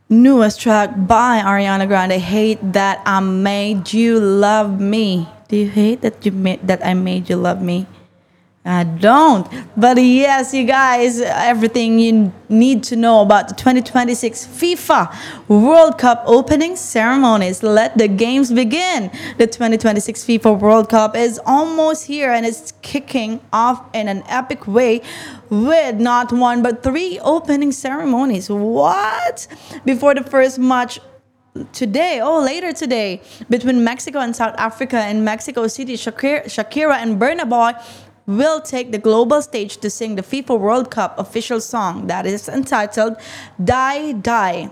Newest track by Ariana Grande. Hate that I made you love me. Do you hate that I made you love me? I don't. But yes, you guys, everything you need to know about the 2026 FIFA World Cup opening ceremonies. Let the games begin. The 2026 FIFA World Cup is almost here and it's kicking off in an epic way with not one but three opening ceremonies. What? Before the first match later today, between Mexico and South Africa in Mexico City, Shakira and Burna Boy will take the global stage to sing the FIFA World Cup official song that is entitled Die Die.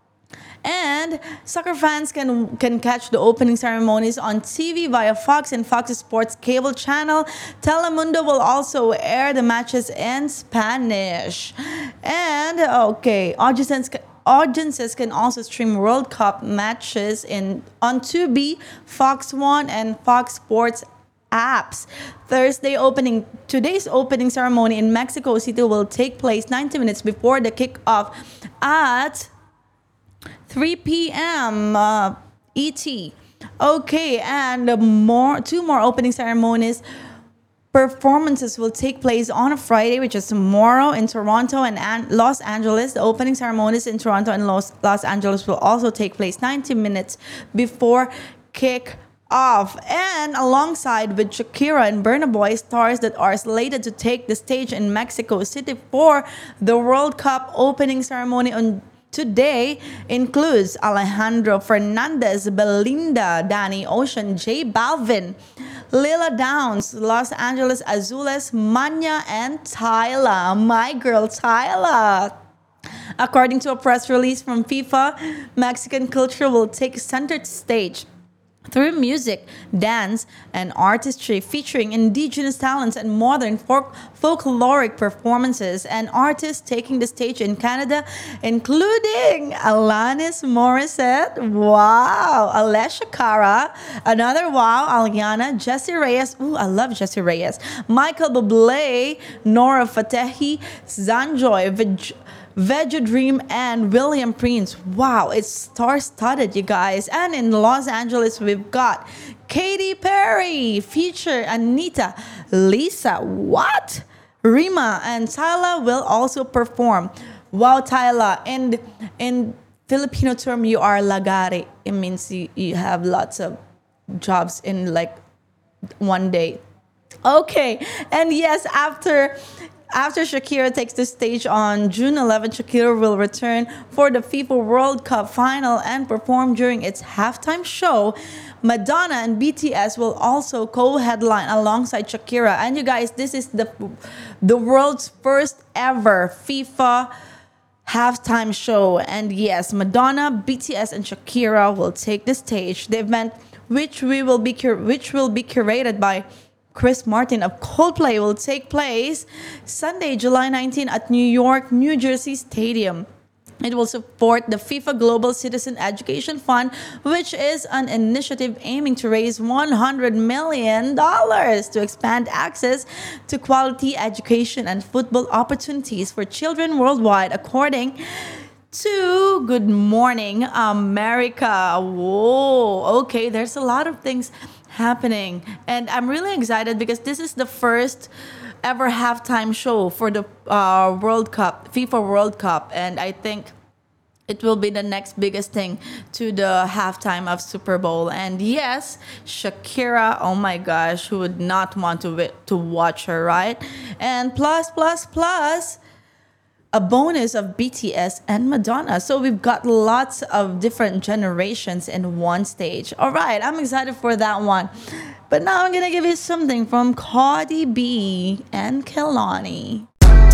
And soccer fans can catch the opening ceremonies on TV via Fox and Fox Sports cable channel. Telemundo will also air the matches in Spanish. And audiences can also stream World Cup matches on Tubi, Fox One, and Fox Sports apps. Today's opening ceremony in Mexico City will take place 90 minutes before the kickoff at 3 p.m. ET. Okay, and two more opening ceremonies performances will take place on a Friday, which is tomorrow in Toronto and Los Angeles. The opening ceremonies in Toronto and Los Angeles will also take place 90 minutes before kick off. And alongside with Shakira and Burna Boy, stars that are slated to take the stage in Mexico City for the World Cup opening ceremony on today includes Alejandro Fernandez, Belinda, Danny Ocean, J Balvin, Lila Downs, Los Angeles Azules, Manya, and Tyla. My girl Tyla. According to a press release from FIFA, Mexican culture will take center stage through music, dance, and artistry, featuring indigenous talents and modern folkloric performances, and artists taking the stage in Canada, including Alanis Morissette, wow, Alessia Cara, another wow, Aliana, Jessie Reyes, ooh, I love Jessie Reyes, Michael Bublé, Nora Fatehi, Zanjoy, Veggie Dream, and William Prince. Wow, it's star-studded, you guys. And in Los Angeles, we've got Katy Perry, feature Anita, Lisa, what? Rima, and Tyla will also perform. Wow, Tyla, in Filipino term, you are lagari. It means you have lots of jobs in like one day. Okay, and yes, after Shakira takes the stage on June 11th, Shakira will return for the FIFA World Cup final and perform during its halftime show. Madonna and BTS will also co-headline alongside Shakira. And you guys, this is the world's first ever FIFA halftime show. And yes, Madonna, BTS, and Shakira will take the stage. The event, which will be curated by Chris Martin of Coldplay, will take place Sunday, July 19 at New York, New Jersey Stadium. It will support the FIFA Global Citizen Education Fund, which is an initiative aiming to raise $100 million to expand access to quality education and football opportunities for children worldwide, according to Good Morning America. Whoa, okay, there's a lot of things happening, and I'm really excited because this is the first ever halftime show for the World Cup, FIFA World Cup, and I think it will be the next biggest thing to the halftime of Super Bowl. And yes, Shakira, oh my gosh, who would not want to watch her, right? And plus a bonus of BTS and Madonna. So we've got lots of different generations in one stage. All right, I'm excited for that one. But now I'm going to give you something from Cardi B and Kehlani.